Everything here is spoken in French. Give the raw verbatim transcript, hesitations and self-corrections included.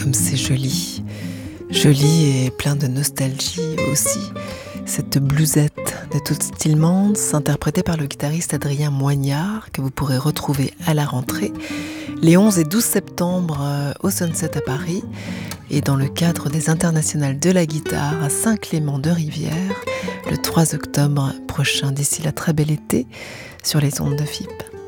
comme c'est joli. Joli et plein de nostalgie aussi. Cette bluesette de Toots Thielemans, interprétée par le guitariste Adrien Moignard, que vous pourrez retrouver à la rentrée, les onze et douze septembre au Sunset à Paris, et dans le cadre des Internationales de la guitare à Saint-Clément-de-Rivière, le trois octobre prochain. D'ici là, très bel été sur les ondes de F I P.